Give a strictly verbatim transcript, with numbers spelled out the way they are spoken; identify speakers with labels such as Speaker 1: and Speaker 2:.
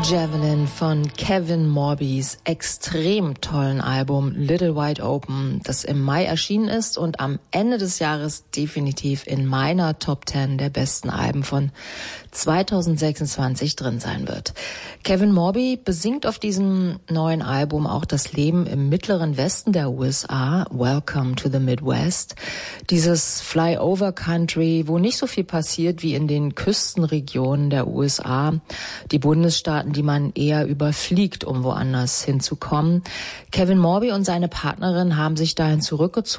Speaker 1: Javelin von Kevin Morbys extrem tollen Album Little Wide Open, das im Mai erschienen ist und am Ende des Jahres definitiv in meiner Top zehn der besten Alben von zweitausendsechsundzwanzig drin sein wird. Kevin Morby besingt auf diesem neuen Album auch das Leben im mittleren Westen der U S A, Welcome to the Midwest, dieses Flyover Country, wo nicht so viel passiert wie in den Küstenregionen der U S A, die Bundesstaaten, die man eher überfliegt, um woanders hinzukommen. Kevin Morby und seine Partnerin haben sich dahin zurückgezogen